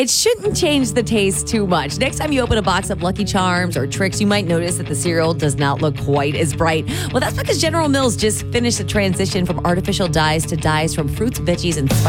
It shouldn't change the taste too much. Next time you open a box of Lucky Charms or Trix, you might notice that the cereal does not look quite as bright. Well, that's because General Mills just finished the transition from artificial dyes to dyes from fruits, veggies, and spices.